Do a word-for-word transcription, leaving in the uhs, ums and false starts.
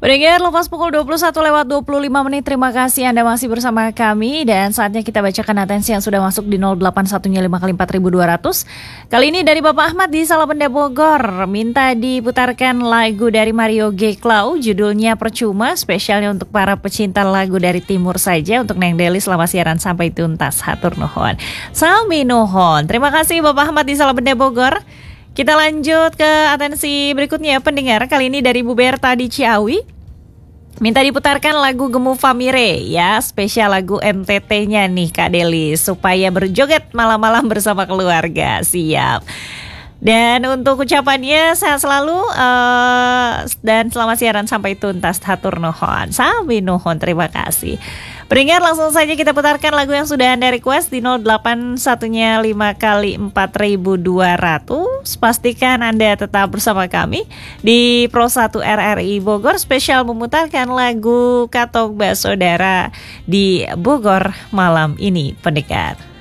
Pendengar, lepas pukul dua puluh satu lewat dua puluh lima menit, terima kasih Anda masih bersama kami. Dan saatnya kita bacakan atensi yang sudah masuk di nol delapan satu lima kali empat ribu dua ratus. Kali ini dari Bapak Ahmad di Salabenda Bogor. Minta diputarkan lagu dari Mario G. Clow, judulnya Percuma, spesialnya untuk para pecinta lagu dari timur saja. Untuk Neng Deli selama siaran sampai tuntas. Hatur nuhun. Sami nuhun. Terima kasih Bapak Ahmad di Salabenda Bogor. Kita lanjut ke atensi berikutnya pendengar. Kali ini dari Bu Berta di Ciawi. Minta diputarkan lagu Gemu Famire ya, spesial lagu N T T-nya nih Kak Deli, supaya berjoget malam-malam bersama keluarga. Siap. Dan untuk ucapannya sehat selalu uh, dan selamat siaran sampai tuntas. Hatur nuhun. Sami nuhun, terima kasih. Pendengar, langsung saja kita putarkan lagu yang sudah Anda request di nol delapan satu lima kali empat ribu dua ratus. Pastikan Anda tetap bersama kami di Pro satu R R I Bogor, spesial memutarkan lagu Katong Basodara di Bogor malam ini pendengar.